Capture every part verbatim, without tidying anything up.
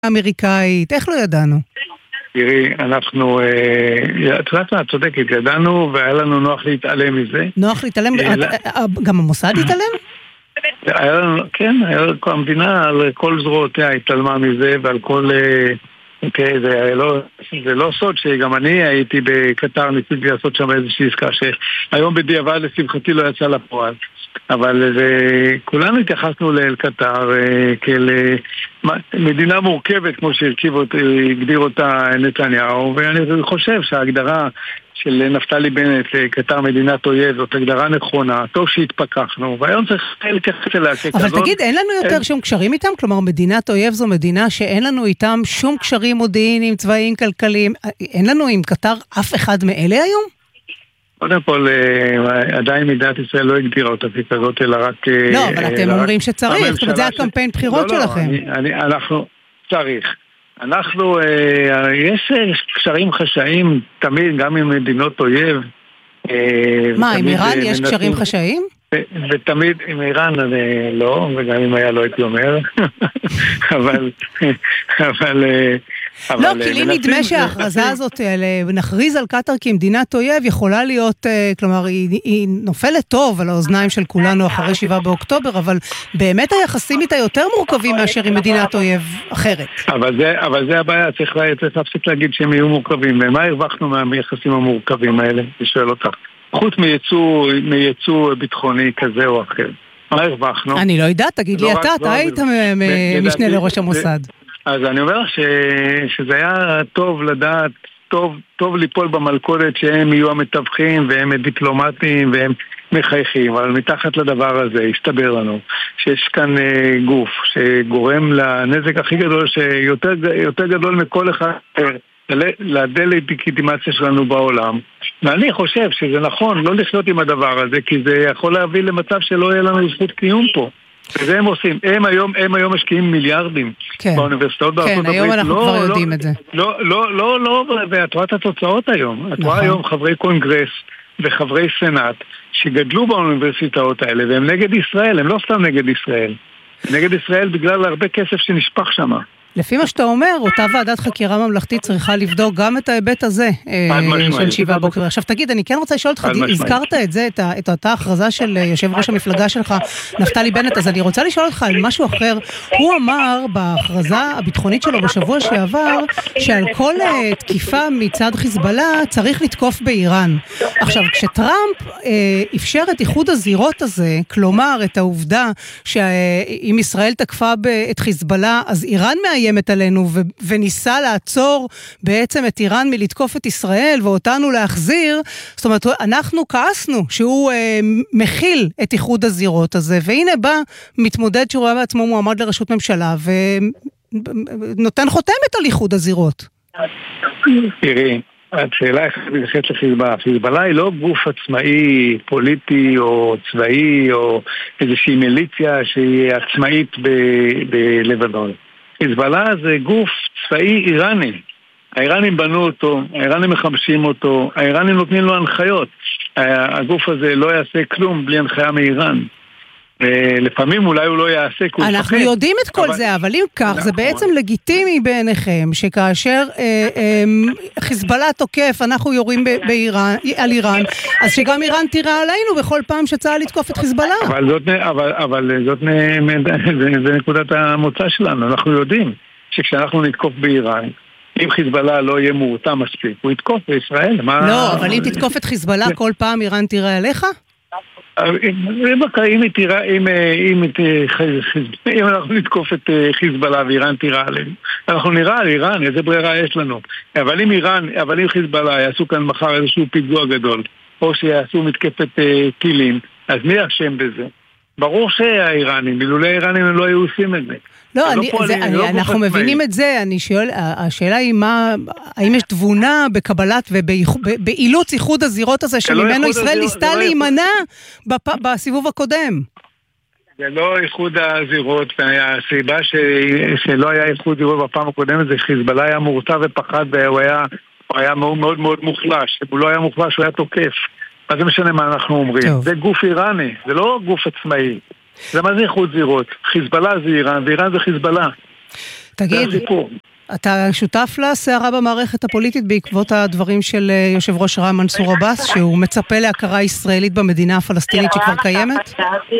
אמריקאית, איך לא ידענו? תראי, אנחנו, את יודעת מה, את צודקת, ידענו והיה לנו נוח להתעלם מזה. נוח להתעלם? גם המוסד התעלם? היה לנו, כן, המדינה על כל זרועותיה התעלמה מזה ועל כל... זה לא, זה לא סוד שגם אני הייתי בקטר, ניסיתי לעשות שם איזושהי עסקה שהיום בדיעבד לשמחתי לא יצא לפועל. אבל זה, כולנו התייחסנו לאל קטר כאל מדינה מורכבת כמו שהגדיר אותה נתניהו, ואני חושב שההגדרה של נפתלי בנט קטר מדינת אויב זאת הגדרה נכונה, טוב שהתפכחנו, והיום צריך להתייחס אליה ככזאת. אבל תגיד, אין לנו יותר שום קשרים איתם? כלומר, מדינת אויב זו מדינה שאין לנו איתם שום קשרים מודיעיניים, צבאיים, כלכליים. אין לנו עם קטר אף אחד מאלה היום? קודם כל, עדיין מדינת ישראל לא הגדירה אותה כזאת, אלא רק... לא, אבל אתם אומרים שצריך, זאת אומרת, זה הקמפיין בחירות שלכם. אנחנו צריך. אנחנו, יש קשרים חשאיים תמיד, גם עם מדינות אויב. מה, עם איראן יש קשרים חשאיים? ותמיד עם איראן לא, וגם אם היה לא הייתי אומר. אבל... אבל... לא, כי לי נדמה שההכרזה הזאת, נכריז על קטר כמדינת אויב, יכולה להיות, כלומר, היא נופלת טוב על האוזניים של כולנו אחרי שבעה באוקטובר, אבל באמת היחסים איתה יותר מורכבים מאשר עם מדינת אויב אחרת. אבל זה הבעיה, צריך להפסיק להגיד שהם יהיו מורכבים, ומה הרווחנו מהיחסים המורכבים האלה? אני שואל אותך. חוץ מייצוא ביטחוני כזה או אחר. מה הרווחנו? אני לא יודעת, תגיד לי אתה, אתה היית משנה לראש המוסד. אז אני אומר ש... שזה היה טוב לדעת, טוב, טוב ליפול במלכודת שהם יהיו המתווכים והם דיפלומטיים והם מחייכים, אבל מתחת לדבר הזה הסתבר לנו שיש כאן אה, גוף שגורם לנזק הכי גדול, שיותר יותר גדול מכל אחד לדלגיטימציה שלנו בעולם. ואני חושב שזה נכון לא לחיות עם הדבר הזה, כי זה יכול להביא למצב שלא יהיה לנו זכות קיום פה. וזה הם עושים, הם היום, הם היום משקיעים מיליארדים כן. באוניברסיטאות בארצות הברית. כן, היום אנחנו לא, כבר לא, יודעים את זה. לא, לא, לא, לא, ואת רואה את התוצאות היום. את רואה היום חברי קונגרס וחברי סנאט שגדלו באוניברסיטאות האלה, והם נגד ישראל, הם לא סתם נגד ישראל. נגד ישראל בגלל הרבה כסף שנשפך שם. לפי מה שאתה אומר, אותה ועדת חקירה ממלכתית צריכה לבדוק גם את ההיבט הזה של שבעה בוקר. עכשיו תגיד, אני כן רוצה לשאול אותך, הזכרת את זה, את אותה הכרזה של יושב ראש המפלגה שלך, נפתלי בנט, אז אני רוצה לשאול אותך על משהו אחר. הוא אמר בהכרזה הביטחונית שלו בשבוע שעבר, שעל כל תקיפה מצד חיזבאללה צריך לתקוף באיראן. עכשיו, כשטראמפ אפשר את איחוד הזירות הזה, כלומר את העובדה שאם ישראל תקפה את חיזבאללה, אז איראן מאיימת עלינו ו- וניסה לעצור בעצם את איראן מלתקוף את ישראל ואותנו להחזיר, זאת אומרת אנחנו כעסנו שהוא אה, מכיל את איחוד הזירות הזה, והנה בא מתמודד שרואה בעצמו מועמד לראשות ממשלה ונותן חותמת על איחוד הזירות. תראי, השאלה איך מתייחסת לחיזבאללה. חיזבאללה היא לא גוף עצמאי פוליטי או צבאי או איזושהי מיליציה שהיא עצמאית ב- בלבנון. חיזבאללה זה גוף צבאי איראני. האיראנים בנו אותו, האיראנים מחמשים אותו, האיראנים נותנים לו הנחיות. הגוף הזה לא יעשה כלום בלי הנחיה מאיראן. לפעמים אולי הוא לא יעשה כלום. אנחנו יודעים את כל זה, אבל אם כך, זה בעצם לגיטימי בעיניכם, שכאשר חיזבאללה תוקף, אנחנו יורים על איראן, אז שגם איראן תירה עלינו בכל פעם שצה"ל לתקוף את חיזבאללה. אבל זאת נקודת המוצא שלנו. אנחנו יודעים שכשאנחנו נתקוף באיראן, אם חיזבאללה לא יהיה מורתע מספיק, הוא יתקוף בישראל. לא, אבל אם תתקוף את חיזבאללה, כל פעם איראן תירה עליך? אם תירה, אם אנחנו נתקוף את חיזבאללה ואיראן תירה עלינו, אנחנו נראה על איראן, איזה ברירה יש לנו. אבל אם איראן, אבל אם חיזבאללה יעשו כאן מחר איזשהו פיגוע גדול, או שיעשו מתקפת טילים, אז מי אשם בזה? ברור שהאיראנים, בלולי האיראנים הם לא היו עושים את זה. לא, אני, זה, אני, לא אנחנו מבינים את זה, אני שואל, השאלה היא מה, האם יש תבונה בקבלת ובאילוץ איחוד הזירות הזה, שממנו ישראל ניסתה להימנע בסיבוב הקודם? זה לא איחוד הזירות, והסיבה שלא היה איחוד זירות בפעם הקודמת, זה חיזבאללה היה מורתע ופחד, והוא היה, היה מאוד מאוד מאוד מוחלש, הוא לא היה מוחלש, הוא היה תוקף. אז זה משנה מה אנחנו אומרים. טוב. זה גוף איראני, זה לא גוף עצמאי. זה מה זה איחוד זירות? חיזבאללה זה איראן, ואיראן זה חיזבאללה. תגיד, אתה שותף לסערה במערכת הפוליטית בעקבות הדברים של יושב ראש רע"מ מנסור עבאס, שהוא מצפה להכרה ישראלית במדינה הפלסטינית שכבר קיימת?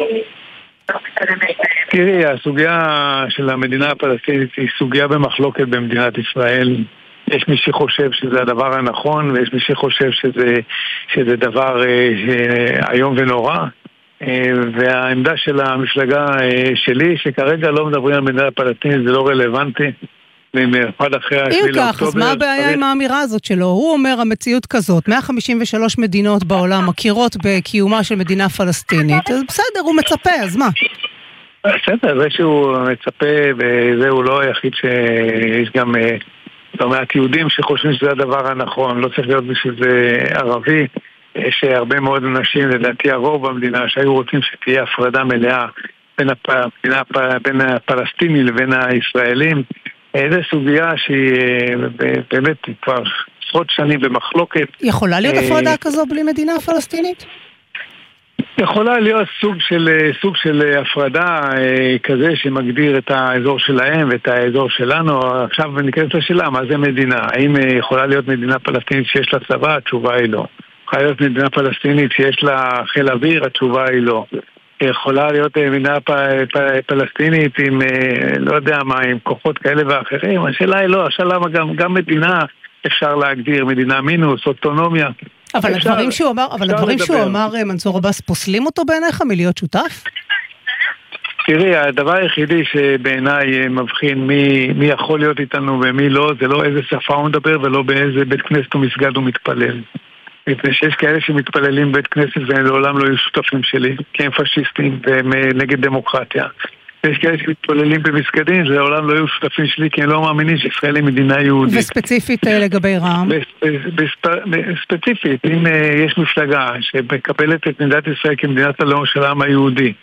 תראי, הסוגיה של המדינה הפלסטינית היא סוגיה במחלוקת במדינת ישראל. יש מי שחושב שזה הדבר הנכון, ויש מי שחושב שזה, שזה דבר אה, היום ונורא. אה, והעמדה של המפלגה אה, שלי, שכרגע לא מדברים על מדינה הפלסטינית, זה לא רלוונטי. במיוחד אחרי השביעי לאוקטובר. אם כך, אז מה הבעיה עם האמירה הזאת שלו? הוא אומר, המציאות כזאת, מאה חמישים ושלוש מדינות בעולם מכירות בקיומה של מדינה פלסטינית, אז בסדר, הוא מצפה, אז מה? בסדר, זה שהוא מצפה, וזה הוא לא היחיד שיש גם לא מעט יהודים שחושבים שזה הדבר הנכון, לא צריך להיות בשביל זה ערבי, יש הרבה מאוד אנשים, לדעתי הרוב במדינה, שהיו רוצים שתהיה הפרדה מלאה בין, הפ... בין הפלסטינים לבין הישראלים. זו סוגיה שהיא באמת כבר עשרות שנים במחלוקת. יכולה להיות הפרדה כזו בלי מדינה פלסטינית? יכולה להיות סוג של, סוג של הפרדה כזה שמגדיר את האזור שלהם ואת האזור שלנו. עכשיו ניכנס לשאלה, מה זה מדינה? האם יכולה להיות מדינה פלסטינית שיש לה צבא? התשובה היא לא. יכולה להיות מדינה פלסטינית שיש לה חיל אוויר? התשובה היא לא. יכולה להיות מדינה פ- פ- פלסטינית עם, לא יודע מה, עם כוחות כאלה ואחרים. השאלה היא לא, השאלה גם, גם מדינה אפשר להגדיר, מדינה מינוס, אוטונומיה. אבל אפשר, הדברים שהוא אמר, אבל הדברים לדבר. שהוא אמר, מנסור עבאס, פוסלים אותו בעיניך מלהיות שותף? תראי, הדבר היחידי שבעיניי מבחין מי, מי יכול להיות איתנו ומי לא, זה לא איזה שפה הוא מדבר ולא באיזה בית כנסת או מסגד הוא מתפלל. שיש כאלה שמתפללים בית כנסת והם לעולם לא יהיו שותפים שלי, כי הם פשיסטים והם נגד דמוקרטיה. ויש כאלה שמתפללים במסגדים, זה לעולם לא יהיו שותפים שלי, כי הם לא מאמינים שישראל היא מדינה יהודית. וספציפית לגבי רע"מ? ספציפית, אם יש מפלגה שמקבלת את מדינת ישראל כמדינת הלאום של העם היהודי,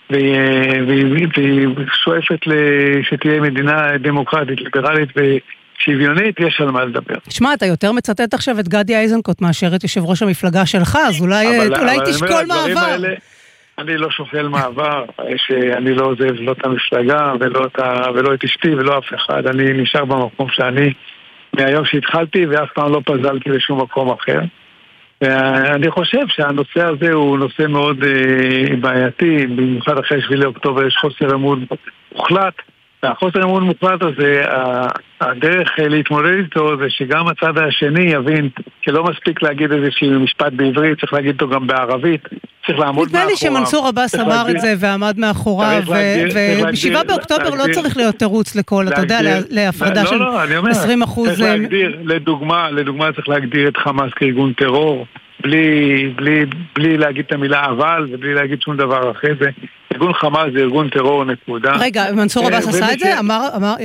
והיא שואפת שתהיה מדינה דמוקרטית, ליברלית ו... שוויונית, יש על מה לדבר. תשמע, אתה יותר מצטט עכשיו את גדי איזנקוט מאשר את יושב ראש המפלגה שלך, אז אולי, אבל, אולי אבל תשקול אומר, מעבר. האלה, אני לא שוקל מעבר, שאני לא עוזב לא את המפלגה ולא את, ולא את אשתי ולא אף אחד, אני נשאר במקום שאני מהיום שהתחלתי ואף פעם לא פזלתי לשום מקום אחר. ואני חושב שהנושא הזה הוא נושא מאוד אה, בעייתי, במיוחד אחרי שביעי לאוקטובר יש חוסר אמון מוחלט, והחוסר אמון מוחלט הזה, הדרך להתמודד איתו זה שגם הצד השני יבין שלא מספיק להגיד איזשהו משפט בעברית, צריך להגיד אותו גם בערבית, צריך לעמוד מאחוריו. נדמה לי שמנסור עבאס אמר את זה ועמד מאחוריו, ובשבעה באוקטובר לא צריך להיות תירוץ לכל, אתה יודע, להפרדה של עשרים אחוז. צריך להגדיר, לדוגמה, לדוגמה צריך להגדיר את חמאס כארגון טרור, בלי, בלי, בלי להגיד את המילה אבל, ובלי להגיד שום דבר אחרי זה. ארגון חמאס זה ארגון טרור, נקודה. רגע, מנסור עבאס עשה את זה? אמר, אמר,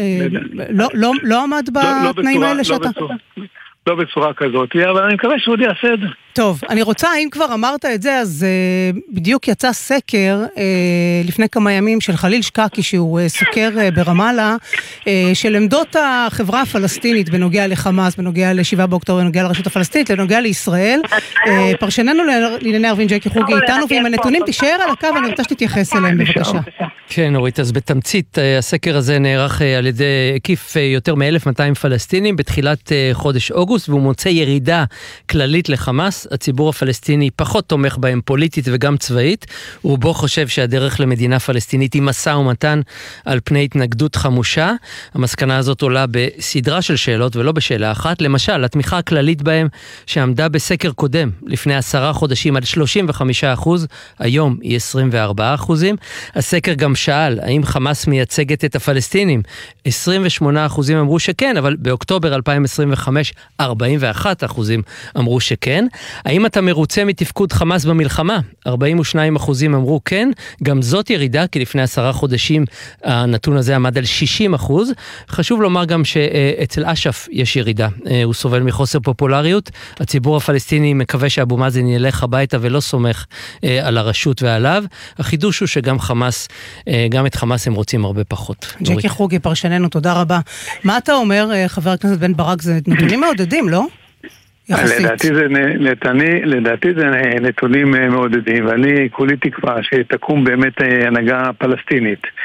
לא עמד בתנאים האלה שאתה... לא בצורה כזאת, אבל אני מקווה שהוא יעשה את זה. טוב, אני רוצה, אם כבר אמרת את זה, אז uh, בדיוק יצא סקר uh, לפני כמה ימים של חליל שקקי, שהוא uh, סוקר uh, ברמאללה, uh, של עמדות החברה הפלסטינית בנוגע לחמאס, בנוגע לשבעה באוקטובר, בנוגע לרשות הפלסטינית, בנוגע לישראל. Uh, פרשננו לענייני ערבים ג'קי חוגי איתנו, ועם הנתונים תישאר על הקו, אני רוצה שתתייחס אליהם, בבקשה. כן, אורית, אז בתמצית, הסקר הזה נערך על ידי הקיף יותר מ-אלף ומאתיים פלסטינים בתחילת חודש אוגוסט, והוא מוצא ירידה כללית לחמאס. הציבור הפלסטיני פחות תומך בהם פוליטית וגם צבאית, ובו חושב שהדרך למדינה פלסטינית היא מסע ומתן על פני התנגדות חמושה. המסקנה הזאת עולה בסדרה של שאלות ולא בשאלה אחת. למשל, התמיכה הכללית בהם שעמדה בסקר קודם, לפני עשרה חודשים עד שלושים וחמישה אחוז, היום היא עשרים וארבעה אחוזים. הסקר גם שאל, האם חמאס מייצגת את הפלסטינים? עשרים ושמונה אחוזים אמרו שכן, אבל באוקטובר אלפיים עשרים וחמש, ארבעים ואחד אחוזים אמרו שכן. האם אתה מרוצה מתפקוד חמאס במלחמה? ארבעים ושניים אחוזים אמרו כן, גם זאת ירידה, כי לפני עשרה חודשים הנתון הזה עמד על שישים אחוז. חשוב לומר גם שאצל אש"ף יש ירידה, הוא סובל מחוסר פופולריות, הציבור הפלסטיני מקווה שאבו מאזן ילך הביתה ולא סומך על הרשות ועליו. החידוש הוא שגם חמאס, גם את חמאס הם רוצים הרבה פחות. ג'קי חוגי, פרשננו, תודה רבה. מה אתה אומר, חבר הכנסת בן ברק, זה נתונים מעודדים, לא? לדעתי זה, נתני, לדעתי זה נתונים מעודדים, ואני כולי תקווה שתקום באמת הנהגה פלסטינית,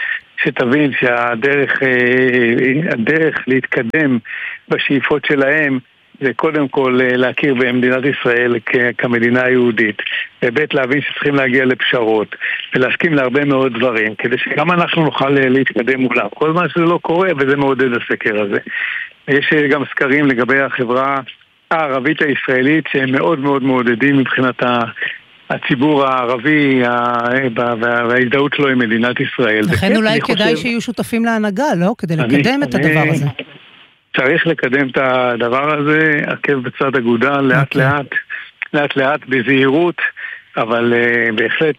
שתבין שהדרך הדרך להתקדם בשאיפות שלהם זה קודם כל להכיר במדינת ישראל כמדינה יהודית, ובית להבין שצריכים להגיע לפשרות ולהסכים להרבה מאוד דברים כדי שגם אנחנו נוכל להתקדם מולם. כל מה שזה לא קורה, וזה מעודד הסקר הזה. יש גם סקרים לגבי החברה הערבית הישראלית שהם מאוד מאוד מעודדים מבחינת הציבור הערבי וההזדהות שלו עם מדינת ישראל. לכן אולי כדאי שיהיו שותפים להנהגה, לא? כדי לקדם את הדבר הזה. צריך לקדם את הדבר הזה, עקב בצד אגודל, לאט לאט, לאט לאט בזהירות, אבל בהחלט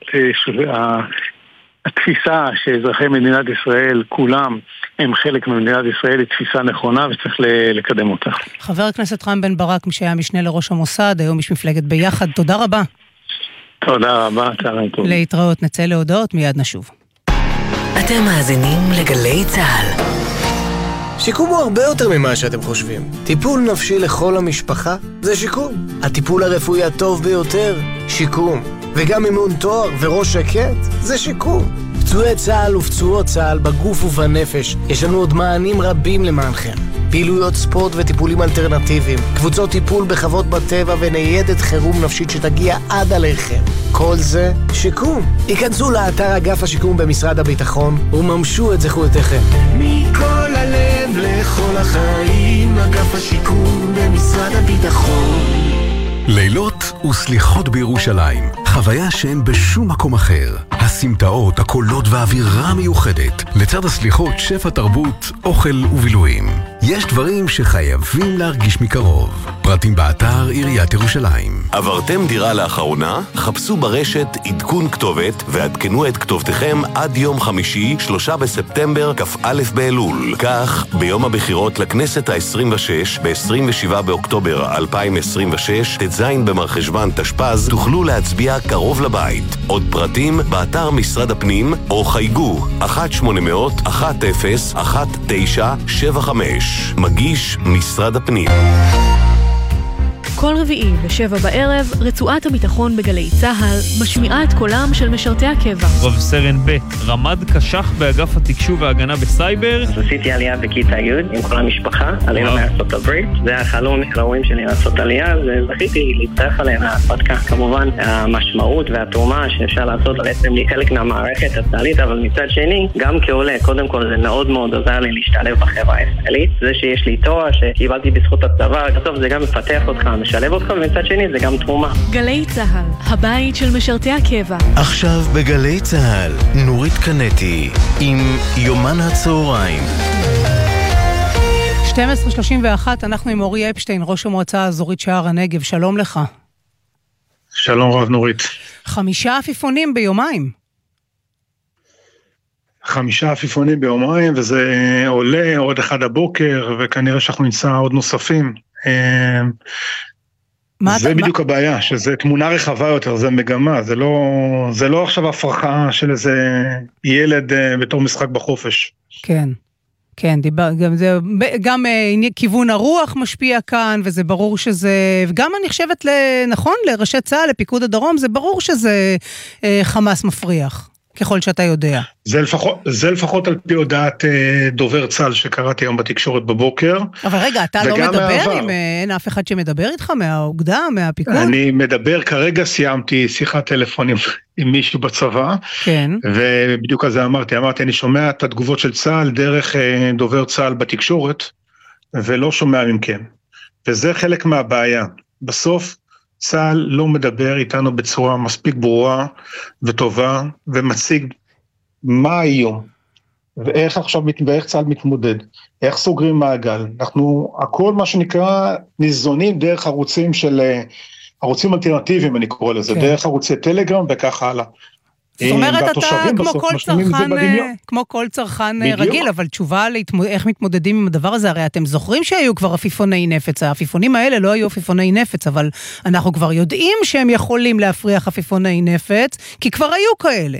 התפיסה שאזרחי מדינת ישראל, כולם, הם חלק ממדינת ישראל, היא תפיסה נכונה וצריך לקדם אותה. חבר הכנסת רם בן ברק, מי שהיה משנה לראש המוסד, היום יש מפלגת ביחד, תודה רבה. תודה רבה, צהריים טובים. להתראות, נצא להודעות, מיד נשוב. אתם מאזינים לגלי צהל. שיקום הוא הרבה יותר ממה שאתם חושבים. טיפול נפשי לכל המשפחה זה שיקום. הטיפול הרפואי הטוב ביותר, שיקום. וגם אימון תואר וראש שקט זה שיקום. פצועי צהל ופצועות צהל בגוף ובנפש, יש לנו עוד מענים רבים למענכם. פעילויות ספורט וטיפולים אלטרנטיביים, קבוצות טיפול בחוות בטבע וניידת חירום נפשית שתגיע עד עליכם. כל זה שיקום. היכנסו לאתר אגף השיקום במשרד הביטחון וממשו את זכויותיכם. מכל הלב לכל החיים, אגף השיקום במשרד הביטחון. לילות וסליחות בירושלים, חוויה שאין בשום מקום אחר. הסמטאות, הקולות והאווירה המיוחדת, לצד הסליחות שפע תרבות, אוכל ובילויים. יש דברים שחייבים להרגיש מקרוב. פרטים באתר עיריית ירושלים. עברתם דירה לאחרונה? חפשו ברשת עדכון כתובת ועדכנו את כתובתכם עד יום חמישי, שלושה בספטמבר, כ"א באלול. כך, ביום הבחירות לכנסת ה-עשרים ושש, ב-עשרים ושבעה באוקטובר אלפיים עשרים ושש, תזין במרחשוון תשפ"ז, תוכלו להצביע קרוב לבית. עוד פרטים באתר משרד הפנים או חייגו אחת שמונה מאות אחת אפס אחת תשע שבע חמש. מגיש משרד הפנים. כל רביעי בשבע בערב, רצועת הביטחון בגלי צהל משמיעה את קולם של משרתי הקבע. רב סרן ב' רמ"ד קשח באגף התקשוב וההגנה בסייבר. אז עשיתי עלייה בכיתה י' עם כל המשפחה, עלייה מארצות הברית. זה החלום מקראויים שלי לעשות עלייה, וזכיתי להתפתח עליה להפתקה. כמובן, המשמעות והתרומה שאפשר לעשות בעצם לי חלק מהמערכת הצה"לית, אבל מצד שני, גם כעולה, קודם כל זה מאוד מאוד עוזר לי להשתלב בחברה הישראלית. זה שיש לי תואר שקיבלתי בזכות הצבא, בסוף זה גם מפתח אותך, משלב אותך, ומצד שני זה גם תרומה. גלי צהל, הבית של משרתי הקבע. עכשיו בגלי צהל, נורית קנטי עם יומן הצהריים. שתים עשרה שלושים ואחת, אנחנו עם אורי אפשטיין, ראש המועצה האזורית שער הנגב. שלום לך. שלום רב נורית. חמישה עפיפונים ביומיים. חמישה עפיפונים ביומיים, וזה עולה עוד אחד הבוקר, וכנראה שאנחנו נמצא עוד נוספים. זה אתה, בדיוק מה... הבעיה, שזה תמונה רחבה יותר, זה מגמה, זה לא, זה לא עכשיו הפרחה של איזה ילד בתור משחק בחופש. כן, כן, דיבר, גם, זה, גם כיוון הרוח משפיע כאן, וזה ברור שזה, וגם אני חושבת, נכון, לראשי צה"ל, לפיקוד הדרום, זה ברור שזה חמאס מפריח. ככל שאתה יודע. זה לפחות, זה לפחות על פי הודעת דובר צה"ל שקראתי היום בתקשורת בבוקר. אבל רגע, אתה לא מדבר עם, אין אף אחד שמדבר איתך מהאוגדה, מהפיקוד? אני מדבר, כרגע סיימתי שיחת טלפונים עם מישהו בצבא. כן. ובדיוק על זה אמרתי, אמרתי, אני שומע את התגובות של צה"ל דרך דובר צה"ל בתקשורת, ולא שומע מכם. וזה חלק מהבעיה. בסוף, צה"ל לא מדבר איתנו בצורה מספיק ברורה וטובה, ומציג מה האיום, ואיך עכשיו, ואיך צה"ל מתמודד, איך סוגרים מעגל. אנחנו, הכל מה שנקרא, ניזונים דרך ערוצים של, ערוצים אלטרנטיביים, אני קורא לזה, כן. דרך ערוצי טלגרם וכך הלאה. זאת אומרת, אתה כמו כל צרכן, כמו כל צרכן רגיל, אבל תשובה איך מתמודדים עם הדבר הזה, הרי אתם זוכרים שהיו כבר עפיפוני נפץ, העפיפונים האלה לא היו עפיפוני נפץ, אבל אנחנו כבר יודעים שהם יכולים להפריח עפיפוני נפץ, כי כבר היו כאלה.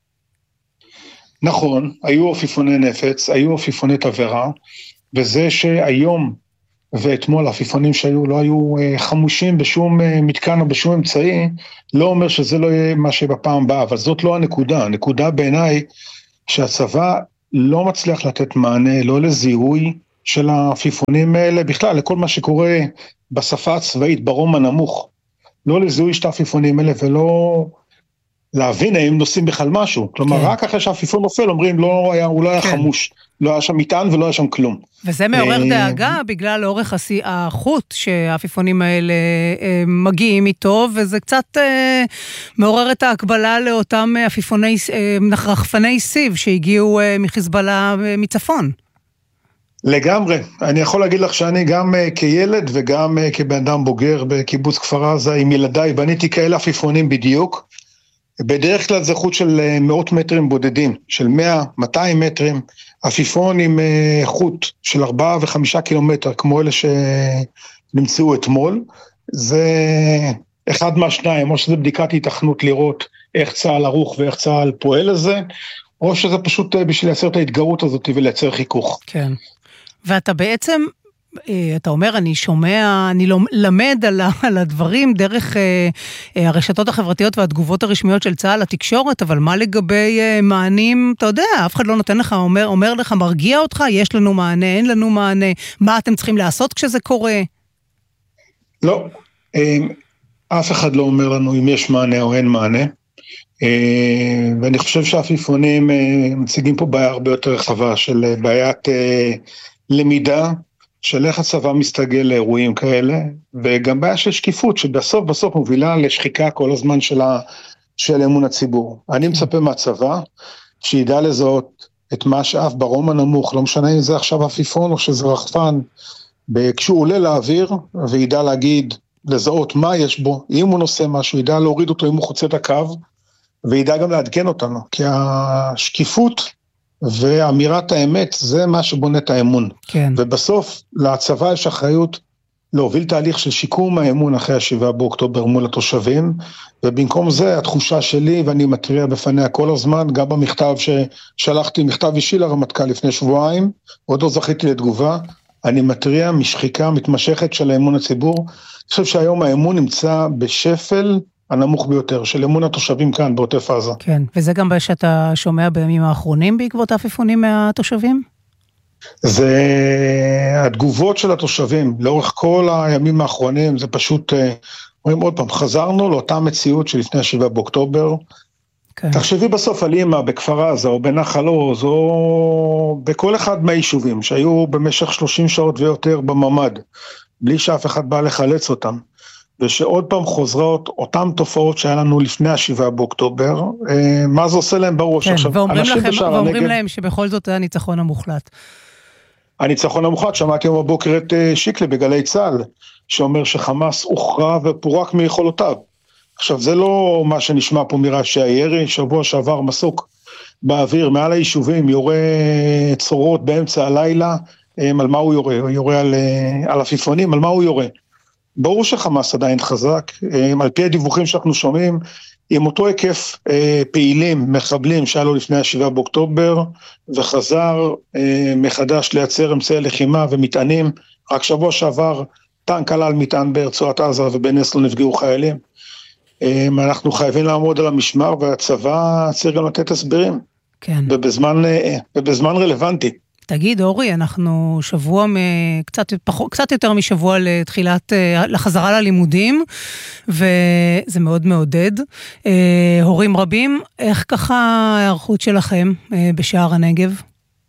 נכון, היו עפיפוני נפץ, היו עפיפוני תבערה, וזה שהיום ואתמול העפיפונים שהיו לא היו חמושים בשום מתקן או בשום אמצעי, לא אומר שזה לא יהיה מה שבפעם הבאה, אבל זאת לא הנקודה. הנקודה בעיניי שהצבא לא מצליח לתת מענה, לא לזיהוי של העפיפונים האלה, בכלל לכל מה שקורה בשפה הצבאית ברום הנמוך, לא לזיהוי של העפיפונים האלה ולא להבין האם נושאים בכלל משהו, כלומר רק אחרי שהעפיפון נופל אומרים לא היה, הוא לא היה חמוש, לא היה שם מטען ולא היה שם כלום. וזה מעורר דאגה בגלל אורך החוט שהעפיפונים האלה מגיעים איתו, וזה קצת מעורר את ההקבלה לאותם עפיפוני, רחפני סיב שהגיעו מחיזבאללה מצפון. לגמרי, אני יכול להגיד לך שאני גם כילד וגם כבן אדם בוגר בקיבוץ כפר עזה עם ילדיי, בניתי כאלה עפיפונים בדיוק, בדרך כלל זה חוט של מאות מטרים בודדים, של מאה, מאתיים מטרים, עפיפון עם חוט של ארבעה וחמישה קילומטר, כמו אלה שנמצאו אתמול, זה אחד מהשניים, או שזה בדיקת התכנות לראות איך צה"ל ערוך ואיך צה"ל פועל לזה, או שזה פשוט בשביל לייצר את ההתגרות הזאת ולייצר חיכוך. כן, ואתה בעצם, אתה אומר, אני שומע, אני למד על, על הדברים דרך אה, הרשתות החברתיות והתגובות הרשמיות של צה"ל לתקשורת, אבל מה לגבי אה, מענים, אתה יודע, אף אחד לא נותן לך, אומר, אומר לך, מרגיע אותך, יש לנו מענה, אין לנו מענה, מה אתם צריכים לעשות כשזה קורה? לא, אה, אף אחד לא אומר לנו אם יש מענה או אין מענה, אה, ואני חושב שהעפיפונים אה, מציגים פה בעיה הרבה יותר רחבה של בעיית אה, למידה, של איך הצבא מסתגל לאירועים כאלה, וגם בעיה של שקיפות, שבסוף בסוף מובילה לשחיקה כל הזמן של, ה, של אמון הציבור. אני מצפה מהצבא, שידע לזהות את מה שאף ברום הנמוך, לא משנה אם זה עכשיו עפיפון או שזה רחפן, כשהוא עולה לאוויר, וידע להגיד, לזהות מה יש בו, אם הוא נושא משהו, ידע להוריד אותו אם הוא חוצה את הקו, וידע גם לעדכן אותנו, כי השקיפות, ואמירת האמת זה מה שבונה את האמון. כן. ובסוף לצבא יש אחריות להוביל תהליך של שיקום האמון אחרי השבעה באוקטובר מול התושבים, ובמקום זה התחושה שלי, ואני מתריע בפניה כל הזמן, גם במכתב ששלחתי, מכתב אישי לרמטכ"ל לפני שבועיים, עוד לא זכיתי לתגובה, אני מתריע משחיקה מתמשכת של האמון הציבור, אני חושב שהיום האמון נמצא בשפל, הנמוך ביותר, של אמון התושבים כאן, בעוטף עזה. כן, וזה גם שאתה שומע בימים האחרונים בעקבות העפיפונים מהתושבים? זה התגובות של התושבים, לאורך כל הימים האחרונים, זה פשוט, אומרים עוד פעם, חזרנו לאותה מציאות שלפני השבעה באוקטובר, כן. תחשבי בסוף על אימא בכפר עזה, או בנחל עוז, או בכל אחד מהיישובים, שהיו במשך שלושים שעות ויותר בממד, בלי שאף אחד בא לחלץ אותם, ושעוד פעם חוזרות אותם תופעות שהיה לנו לפני השבעה באוקטובר, מה זה עושה להם בראש? כן, עכשיו, ואומרים, לכם, ואומרים הנגב, להם שבכל זאת היה הניצחון המוחלט. הניצחון המוחלט, שמעתי היום בבוקר את שיקלי בגלי צה"ל, שאומר שחמאס הוכרע ופורק מיכולותיו. עכשיו, זה לא מה שנשמע פה מראשי הירי, שבוע שעבר מסוק באוויר, מעל היישובים, יורה צורות באמצע הלילה, על מה הוא יורה? הוא יורה על, על עפיפונים, על מה הוא יורה? ברור שחמאס עדיין חזק, על פי הדיווחים שאנחנו שומעים, עם אותו היקף פעילים, מחבלים שהיה לו לפני השבעה באוקטובר, וחזר מחדש לייצר אמצעי לחימה ומטענים, רק שבוע שעבר טנק עלה על מטען ברצועת עזה ובנס לא נפגעו חיילים. אנחנו חייבים לעמוד על המשמר, והצבא צריך גם לתת הסברים, כן. ובזמן, ובזמן רלוונטי. תגיד, אורי, אנחנו שבוע, קצת, פחות, קצת יותר משבוע לתחילת, לחזרה ללימודים, וזה מאוד מעודד. הורים רבים, איך ככה הערכות שלכם בשער הנגב?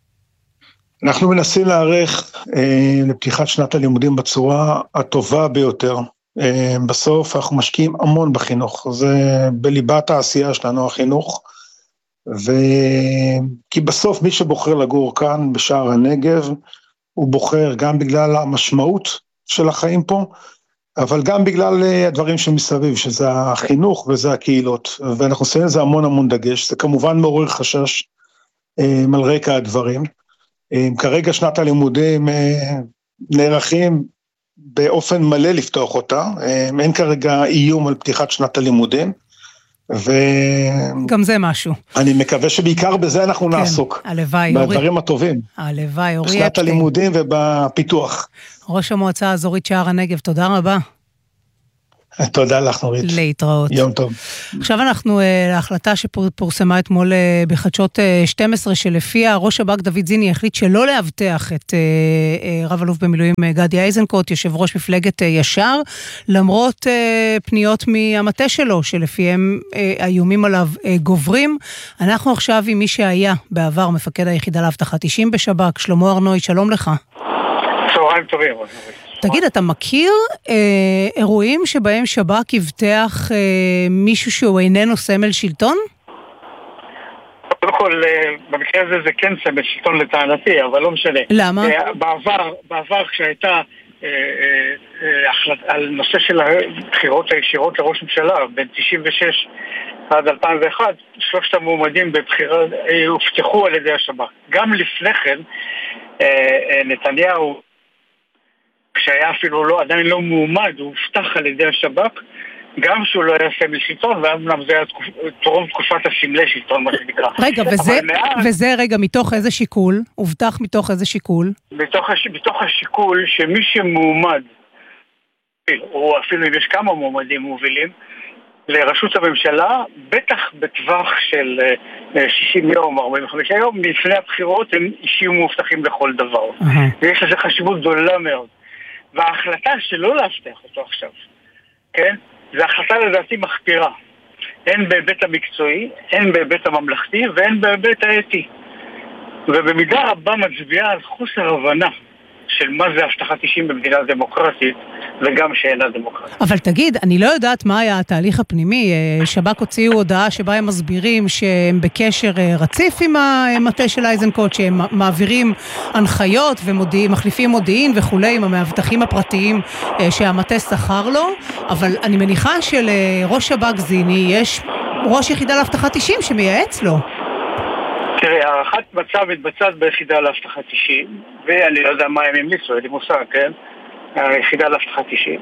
אנחנו מנסים להערך לפתיחת שנת הלימודים בצורה הטובה ביותר. בסוף אנחנו משקיעים המון בחינוך, זה בליבת העשייה שלנו החינוך, ו... כי בסוף מי שבוחר לגור כאן בשער הנגב, הוא בוחר גם בגלל המשמעות של החיים פה, אבל גם בגלל הדברים שמסביב, שזה החינוך וזה הקהילות, ואנחנו עושים לזה המון המון דגש, זה כמובן מעורר חשש על רקע הדברים. כרגע שנת הלימודים נערכים באופן מלא לפתוח אותה, אין כרגע איום על פתיחת שנת הלימודים, ו... גם זה משהו. אני מקווה שבעיקר בזה אנחנו כן, נעסוק. הלוואי, בדברים אורי... הטובים. הלוואי, אורי בשנת אפשטיין. הלימודים ובפיתוח. ראש המועצה האזורית שער הנגב, תודה רבה. תודה לך נורית. להתראות. יום טוב. עכשיו אנחנו להחלטה שפורסמה אתמול בחדשות שתים עשרה, שלפיה ראש שב"כ דוד זיני החליט שלא להבטח את רב אלוף במילואים גדי איזנקוט, יושב ראש מפלגת ישר, למרות פניות מהמטה שלו, שלפיהם האיומים עליו גוברים. אנחנו עכשיו עם מי שהיה בעבר מפקד היחידה לאבטחת אישים בשב"כ, שלמה ארנוי, שלום לך. צהריים טובים. תגיד, אתה מכיר אה, אירועים שבהם שב"כ יבטח אה, מישהו שהוא איננו סמל שלטון? קודם כל, אה, במקרה הזה זה כן סמל שלטון לטענתי, אבל לא משנה. למה? אה, בעבר, בעבר כשהייתה אה, אה, אה, החלט, על נושא של הבחירות הישירות לראש ממשלה, בין תשעים ושש עד אלפיים ואחת, שלושת המועמדים בבחירה אה, הובטחו על ידי השב"כ. גם לפני כן, אה, אה, נתניהו, כשהיה אפילו לא, עדיין לא מועמד, הוא הובטח על ידי השב"כ, גם שהוא לא היה סמל שלטון, ואמנם זה היה תורם תקופת הסמלי שלטון, מה שנקרא. רגע, וזה, מאז, וזה רגע, מתוך איזה שיקול? הובטח מתוך איזה שיקול? מתוך, הש, מתוך השיקול שמי שמועמד, או אפילו אם יש כמה מועמדים מובילים, לראשות הממשלה, בטח בטווח של שישים יום, ארבעים וחמישה יום, לפני הבחירות הם אישים מובטחים לכל דבר. Uh-huh. ויש לזה חשיבות גדולה מאוד. וההחלטה שלא להבטח אותו עכשיו, כן? זו החלטה לדעתי מחפירה. הן בהיבט המקצועי, הן בהיבט הממלכתי, והן בהיבט האתי. ובמידה רבה מצביעה על חוסר הבנה של מה זה הבטחת אישים במדינה דמוקרטית, וגם שאינה דמוקרטית. אבל תגיד, אני לא יודעת מה היה התהליך הפנימי. שב"כ הוציאו הודעה שבה הם מסבירים שהם בקשר רציף עם המטה של איזנקוט, שהם מעבירים הנחיות ומודיעים, מחליפים מודיעין וכולי עם המאבטחים הפרטיים שהמטה שכר לו, אבל אני מניחה שלראש שב"כ זיני יש ראש יחידה להבטחת אישים שמייעץ לו. תראה, הערכת מצב מתבצעת ביחידה להבטחת אישים, ואני לא יודע מה הם המליצו, אין לי מושג, כן? היחידה להבטחת אישים.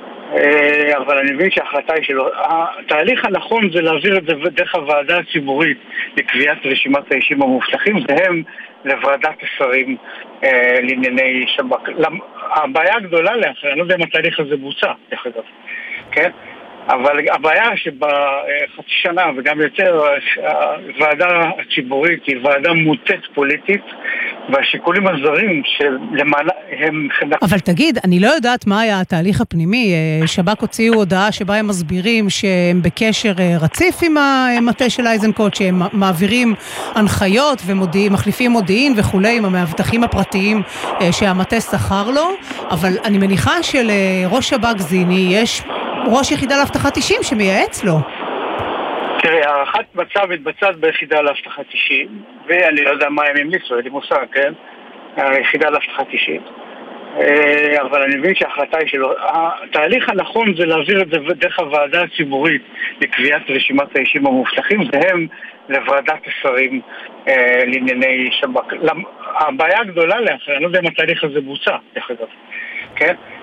אבל אני מבין שההחלטה היא שלא. התהליך הנכון זה להעביר את זה דרך הוועדה הציבורית לקביעת רשימת האישים המובטחים, והם לוועדת השרים לענייני שב"כ. הבעיה הגדולה לאחר, אני לא יודע אם התהליך הזה בוצע, דרך אגב, כן? אבל הבעיה שבחצי שנה וגם יותר, הוועדה הציבורית היא ועדה מוטית פוליטית, והשיקולים הזרים שלמעלה הם... אבל תגיד, אני לא יודעת מה היה התהליך הפנימי. שב"כ הוציאו הודעה שבה הם מסבירים שהם בקשר רציף עם המטה של איזנקוט, שהם מעבירים הנחיות ומודיעים, מחליפים מודיעין וכולי עם המאבטחים הפרטיים שהמטה שכר לו, אבל אני מניחה שלראש שב"כ זיני יש ראש יחידה להבטחת אישים שמייעץ לו. תראה, הערכת מצב מתבצעת ביחידה להבטחת אישים, ואני לא יודע מה הם המליצו, אין לי מושג, כן? היחידה להבטחת אישים. אבל אני מבין שההחלטה היא שלא. התהליך הנכון זה להעביר את זה דרך הוועדה הציבורית לקביעת רשימת האישים המובטחים, והם לוועדת השרים לענייני שב"כ. הבעיה הגדולה לאחר, אני לא יודע אם התהליך הזה בוצע, דרך אגב, כן?